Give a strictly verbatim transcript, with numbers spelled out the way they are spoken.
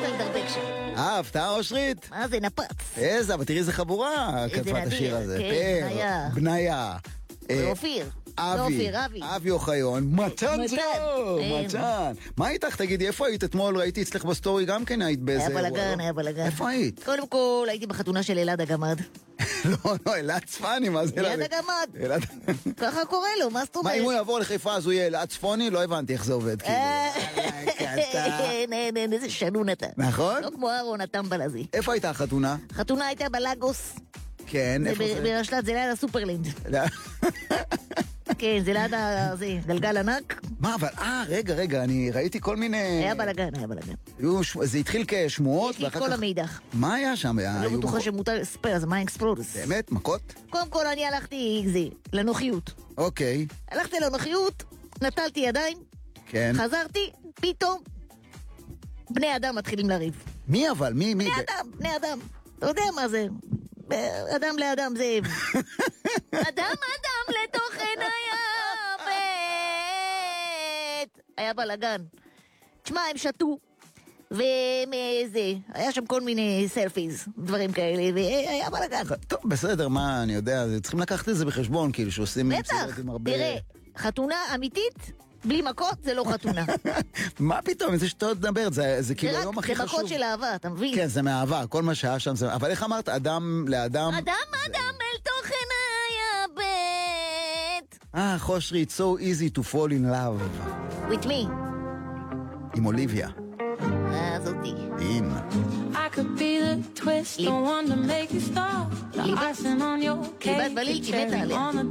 לדרבק שם. אהבת, אושרית? מה זה, נפץ. איזה, אבל תראי איזה חבורה כתבה את השיר הזה. כן, בניה. בניה. אופיר. אבי, אופיר, אבי. אבי אוחיון, מתן מתן. זו, כן. מתן. מה איתך, תגידי, איפה היית אתמול? ראיתי אצלך בסטורי גם כן, היית באיזה... היה אירוע, בלגן, לא? היה בלגן. איפה היית? קודם כל, הייתי בחתונה של אלעד הגמד. לא, לא, אלעד צפני, מה זה אלעד הגמד. אלעד... ככה קורא לו, מה זאת מה, אומרת? אם הוא יעבור לחיפה אז הוא יהיה אלעד צפוני? לא הבנתי איך זה עובד, כאילו. אין, אין, אין, איזה שנון אתה. נכון? לא כמו אהרון הטמבל הזה. איפה הייתה החתונה? חתונה הייתה בלגוס. כן, איפה זה? ברשל"צ, זה ליד הסופרלנד. כן, זה ליד הזה, גלגל ענק. מה, אבל, אה, רגע, רגע, אני ראיתי כל מיני... היה בלגן, היה בלגן. היו ש- זה התחיל כשמועות, יש לי את ואחר כל כך... המידע. מה היה שם? היה- אני לא היו בטוחה מכות? שמותר לספר, אז מה אקספלורס? באמת? מכות? קודם כל אני הלכתי, זה, לנוחיות. אוקיי, הלכתי לנוחיות, נטלתי ידיים, כן. חזרתי, פתאום בני אדם מתחילים לריב. מי אבל? מי? מי? בני אדם, בני אדם. אתה יודע מה זה? אדם לאדם זה... אדם אדם לתוך עיניי הבט. היה בלגן. תשמע, הם שתו. וזה, היה שם כל מיני סלפיז, דברים כאלה, והיה בלגן. טוב, בסדר, מה, אני יודע, צריכים לקחת את זה בחשבון, כאילו, שעושים... בטח, מסיבות עם הרבה- תראה, חתונה אמיתית, בלי מכות, זה לא חתונה. מה פתאום, איזה שטות מדברת, זה זה זה כאילו רק, היום הכי זה חשוב. מכות של אהבה, אתה מבין? כן, זה מאהבה, כל מה שהיה שם זה... אבל איך אמרת, אדם לאדם... אדם אדם אל תוך עיניי הבט. אה, חושרי, it's so easy to fall in love. With me. עם אוליביה. אה, זאתי. עם... I could be the twist, the one to make you stop. The icing on your cake, ליבת בליל, the היא מתה cherry עליה. on the